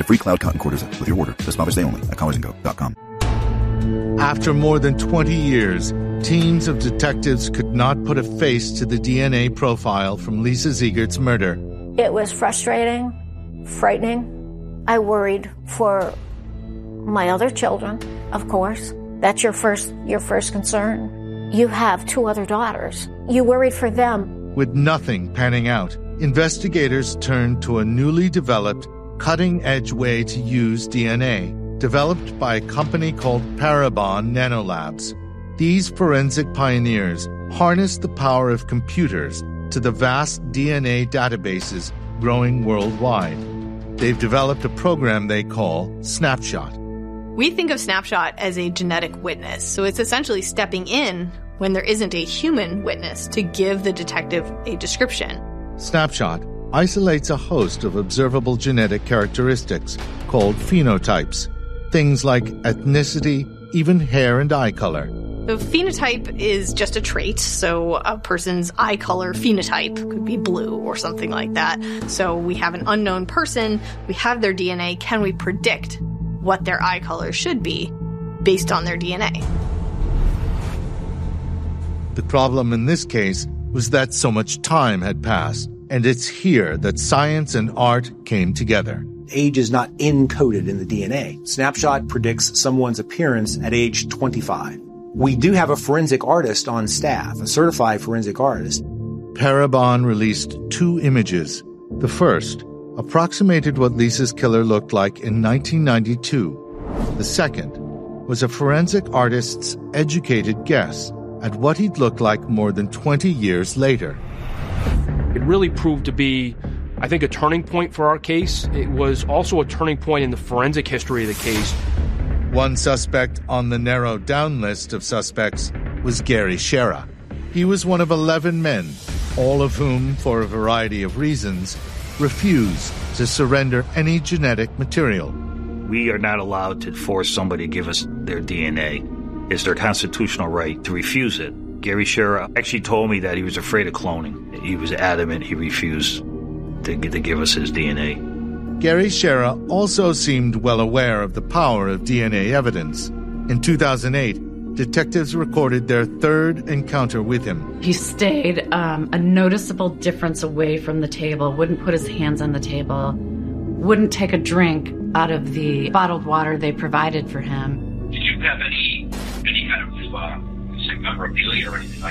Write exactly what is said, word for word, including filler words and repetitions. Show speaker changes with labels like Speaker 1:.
Speaker 1: free Cloud Cotton Cord with your order this Mother's Day only at colors and go dot com.
Speaker 2: After more than twenty years, teams of detectives could not put a face to the D N A profile from Lisa Ziegert's murder.
Speaker 3: It was frustrating, frightening. I worried for my other children, of course. That's your first, your first concern. You have two other daughters. You worried for them.
Speaker 2: With nothing panning out, investigators turned to a newly developed, cutting-edge way to use D N A, developed by a company called Parabon Nanolabs. These forensic pioneers harnessed the power of computers to the vast D N A databases growing worldwide. They've developed a program they call Snapshot.
Speaker 4: We think of Snapshot as a genetic witness, so it's essentially stepping in when there isn't a human witness to give the detective a description.
Speaker 2: Snapshot isolates a host of observable genetic characteristics called phenotypes, things like ethnicity, even hair and eye color.
Speaker 4: The phenotype is just a trait, so a person's eye color phenotype could be blue or something like that. So we have an unknown person, we have their D N A, can we predict what their eye color should be based on their D N A?
Speaker 2: The problem in this case was that so much time had passed, and it's here that science and art came together.
Speaker 5: Age is not encoded in the D N A. Snapshot predicts someone's appearance at age twenty-five. We do have a forensic artist on staff, a certified forensic artist.
Speaker 2: Parabon released two images. The first approximated what Lisa's killer looked like in nineteen ninety-two. The second was a forensic artist's educated guess at what he'd look like more than twenty years later.
Speaker 6: It really proved to be, I think, a turning point for our case. It was also a turning point in the forensic history of the case.
Speaker 2: One suspect on the narrowed down list of suspects was Gary Shera. He was one of eleven men, all of whom, for a variety of reasons, refused to surrender any genetic material.
Speaker 7: We are not allowed to force somebody to give us their D N A. It's their constitutional right to refuse it. Gary Shera actually told me that he was afraid of cloning. He was adamant he refused to, to give us his D N A.
Speaker 2: Gary Shera also seemed well aware of the power of D N A evidence. In two thousand eight, detectives recorded their third encounter with him.
Speaker 8: He stayed um, a noticeable difference away from the table, wouldn't put his hands on the table, wouldn't take a drink out of the bottled water they provided for him.
Speaker 9: Did you have any any kind of uh, memorabilia or anything like